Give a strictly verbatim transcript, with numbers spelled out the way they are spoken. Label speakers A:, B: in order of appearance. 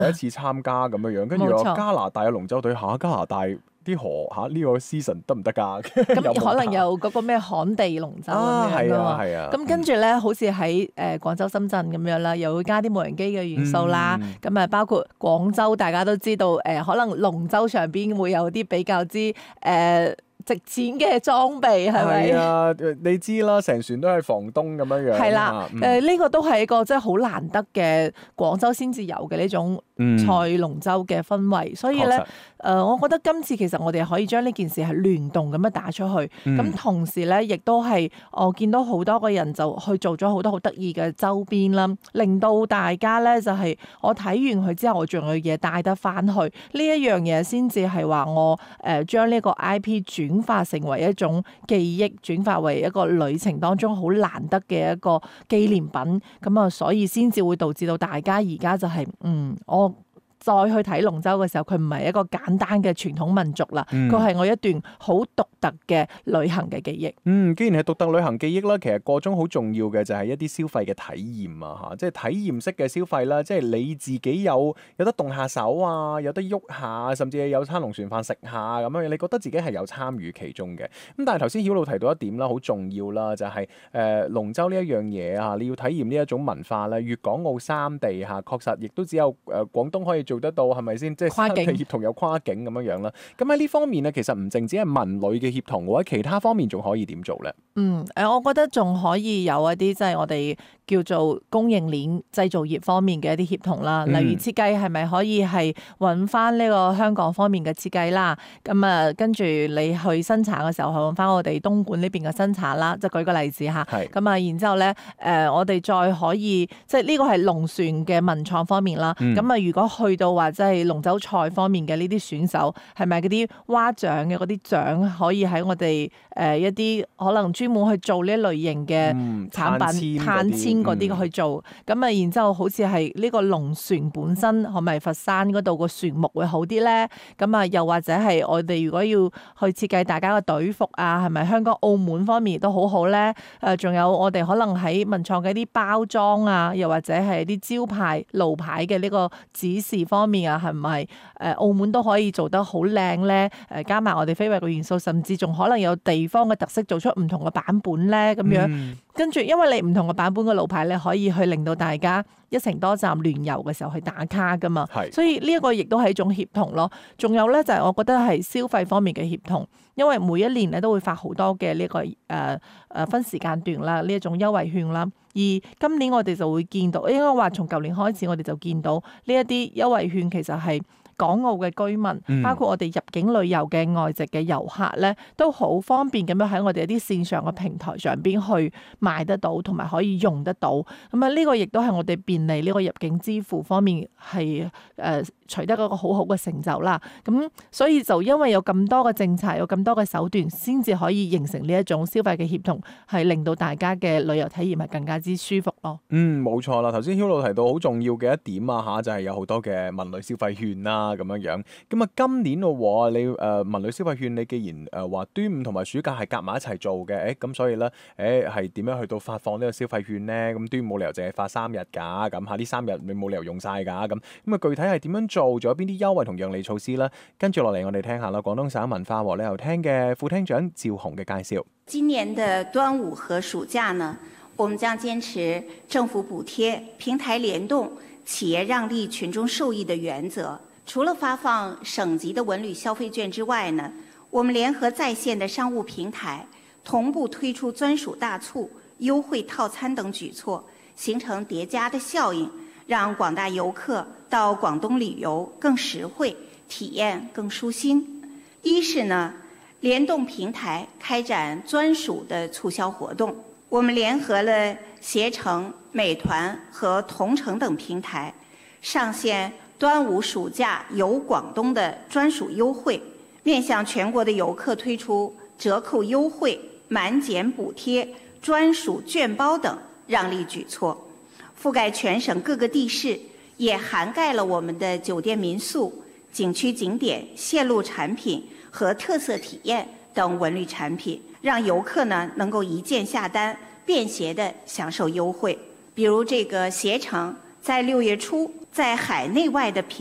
A: 第一次參加咁樣樣，跟住我加拿大嘅龍舟隊嚇，加拿大啲河嚇呢個 season 得唔得㗎？
B: 咁可能有嗰個咩旱地龍舟咁樣㗎嘛。
A: 係啊，
B: 咁跟住咧，好似喺誒廣州、深圳咁樣啦，又會加啲無人機嘅元素啦。咁啊，包括廣州，大家都知道誒，可能龍舟上邊會有啲比較之誒值錢嘅裝備，係咪？
A: 係啊，你知啦，成船都係房東咁樣樣。
B: 係啦，誒呢個都係一個即係好難得嘅廣州先至有嘅呢種賽龍舟嘅氛圍，所以咧誒、呃，我覺得今次其實我哋可以將呢件事係聯動咁樣打出去，咁、嗯、同時咧亦都係我見到好多個人就去做咗好多好得意嘅周邊啦，令到大家咧就係、是、我睇完佢之後，我仲有嘢帶得翻去，呢一樣嘢先至係話我誒將呢個 I P 轉化成為一種記憶，轉化為一個旅程當中好難得嘅一個紀念品，咁啊，所以先至會導致到大家而家就係、是、嗯我。再去睇龍舟嘅時候，佢唔係一個簡單嘅傳統民族啦，佢係、嗯、我一段好獨特嘅旅行嘅記憶。
A: 嗯，既然係獨特旅行記憶啦，其實個中好重要嘅就係一啲消費嘅體驗啊，嚇，即係體驗式嘅消費啦，即係你自己有有得動下手啊，有得喐下，甚至係有餐龍船飯食下咁樣，你覺得自己係有參與其中嘅。咁但係頭先曉露提到一點啦，好重要啦，就係、是、誒、呃、龍舟呢一樣嘢啊，你要體驗呢一種文化咧，粵港澳三地嚇，確實亦都只有誒、呃、廣東可以做得到，係咪先？即係跨境協同有跨境咁樣樣啦。咁喺呢方面咧，其實唔淨止係文旅嘅協同，或者其他方面仲可以點做咧？
B: 嗯，誒，我覺得仲可以有一啲即係我哋叫做供應鏈製造業方面嘅一啲協同啦。例如設計係咪可以係揾翻呢個香港方面嘅設計啦？咁啊，跟住你去生產嘅時候，係揾翻我哋東莞呢邊嘅生產啦。即係舉個例子嚇。係。咁啊，然之後咧，誒，我哋再可以即係呢個係龍船嘅文創方面啦。咁啊、嗯，如果去到話即係龍舟賽方面嘅呢啲選手，係咪嗰啲蛙獎嘅嗰啲獎可以喺我哋誒一啲可能專門去做呢類型嘅產品、碳纖嗰啲去做？咁啊、嗯，然之後好似係呢個龍船本身，係咪佛山嗰度個船木會好啲咧？咁啊，又或者係我哋如果要去設計大家嘅隊服啊，係咪香港、澳門方面都好好咧？誒，仲有我哋可能喺文創嘅一啲包裝啊，又或者係啲招牌、路牌嘅呢個指示方面啊，係咪誒澳門都可以做得好靚咧？誒，加埋我哋非遺嘅元素，甚至仲可能有地方嘅特色，做出唔同嘅版本咧，咁樣。嗯、跟住，因為你唔同嘅版本嘅路牌，你可以去令到大家一程多站聯遊嘅時候去打卡噶嘛。係。所以呢一個亦都係一種協同咯。仲有咧就係、是、我覺得係消費方面嘅協同，因為每一年咧都會發好多嘅呢、這個誒誒、呃、分時間段啦，呢一種優惠券啦。而今年我哋就會見到，應該話從舊年開始，我哋就見到呢一啲優惠券其實係港澳嘅居民，包括我哋入境旅遊嘅外籍嘅遊客咧，都好方便咁樣喺我哋一啲線上嘅平台上邊去買得到，同埋可以用得到。咁啊，呢個亦都係我哋便利呢個入境支付方面係誒、呃、取得一個好好嘅成就啦。咁所以就因為有咁多嘅政策，有咁多嘅手段，先至可以形成呢一種消費嘅協同，係令到大家嘅旅遊體驗係更加之舒服咯。
A: 嗯，冇錯啦。頭先曉露提到好重要嘅一點啊嚇，就係、是、有好多嘅文旅消費券啦。咁樣樣，咁啊今年咯喎，你誒、呃、文旅消費券，你既然誒話、呃、端午同埋暑假係夾埋一齊做嘅，誒咁所以咧，誒係點樣去到發放呢個消費券咧？咁端午冇理由淨係發三日㗎，咁嚇呢三日你冇理由用晒㗎，咁咁啊具體係點樣做？仲有邊啲優惠同讓利措施咧？跟住落嚟我哋聽下啦，廣東省文化和旅遊廳嘅副廳長趙紅嘅介紹。
C: 今年的端午和暑假呢，我們將堅持政府補貼、平台聯動、企業讓利、群眾受益的原則。除了發放省級的文旅消費券之外呢，我們聯合在線的商務平台，同步推出專屬大促、優惠套餐等舉措，形成疊加的效應，讓廣大遊客到廣東旅遊更實惠，體驗更舒心。一是呢，聯動平台開展專屬的促銷活動，我們聯合了攜程、美團和同程等平台，上線端午暑假遊廣東的專屬優惠，面向全國的遊客推出折扣優惠、滿減補貼、專屬券包等讓利舉措，覆蓋全省各個地市，也涵蓋了我們的酒店民宿、景區景點、線路產品和特色體驗等文旅產品，讓遊客呢能夠一鍵下單，便攜地享受優惠。比如這個攜程在六月初，在海内外的